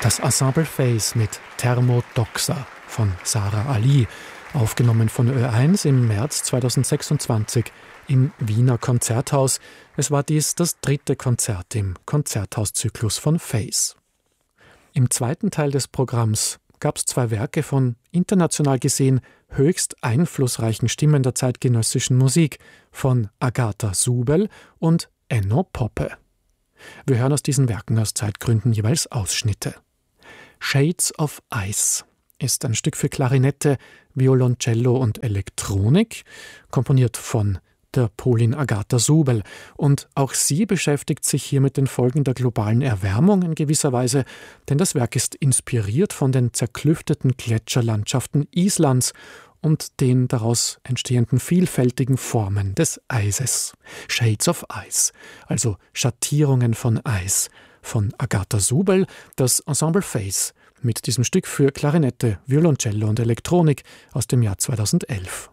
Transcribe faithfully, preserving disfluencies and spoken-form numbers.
Das Ensemble Face mit Thermodoxa von Sarah Ali, aufgenommen von Ö eins im März zweitausendsechsundzwanzig im Wiener Konzerthaus. Es war dies das dritte Konzert im Konzerthauszyklus von Face. Im zweiten Teil des Programms gab es zwei Werke von international gesehen höchst einflussreichen Stimmen der zeitgenössischen Musik, von Agatha Subel und Enno Poppe. Wir hören aus diesen Werken aus Zeitgründen jeweils Ausschnitte. Shades of Ice ist ein Stück für Klarinette, Violoncello und Elektronik, komponiert von der Polin Agatha Subel. Und auch sie beschäftigt sich hier mit den Folgen der globalen Erwärmung in gewisser Weise, denn das Werk ist inspiriert von den zerklüfteten Gletscherlandschaften Islands und den daraus entstehenden vielfältigen Formen des Eises. Shades of Ice, also Schattierungen von Eis, von Agatha Subel, das Ensemble Face mit diesem Stück für Klarinette, Violoncello und Elektronik aus dem Jahr zweitausendelf.